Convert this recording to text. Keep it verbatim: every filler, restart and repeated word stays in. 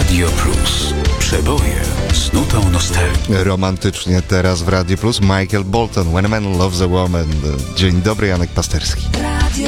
Radio Plus. Przeboje z nutą nostalgii. Romantycznie teraz w Radio Plus Michael Bolton, When a Man Loves a Woman. Dzień dobry, Janek Pasterski.